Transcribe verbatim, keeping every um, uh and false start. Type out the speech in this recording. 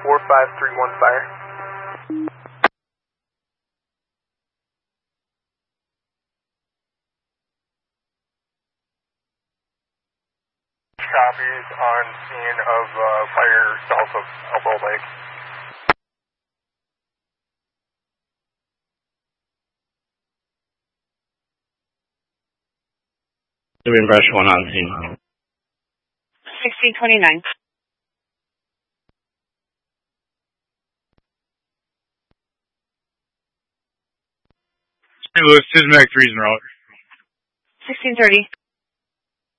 four five three one fire. Copies on scene of uh, fire south of Elbow Lake. Doing brush one on scene. sixteen twenty-nine. Saint Louis, Tismac three's en route. sixteen thirty.